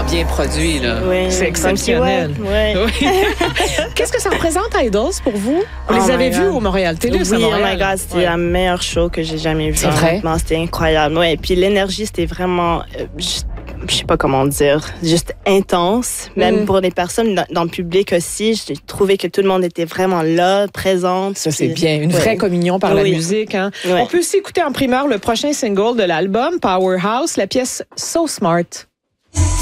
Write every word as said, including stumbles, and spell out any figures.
bien produit, là. Oui, c'est exceptionnel. Ouais, ouais. Oui. Qu'est-ce que ça représente, Idols, pour vous? Vous Oh les avez my vus God. au Montréal Télé? Oui, à Montréal? oh my God, c'était ouais. la meilleure show que j'ai jamais vue. C'est vrai? Honnêtement, c'était incroyable. Ouais, et puis l'énergie, c'était vraiment, euh, juste, je sais pas comment dire, juste intense. Même Mm. pour les personnes dans, dans le public aussi, j'ai trouvé que tout le monde était vraiment là, présente. Ça, c'est Puis, bien. Une ouais. vraie communion par Oui. la musique. Hein? Ouais. On peut aussi écouter en primeur le prochain single de l'album, Powerhouse, la pièce So Smart.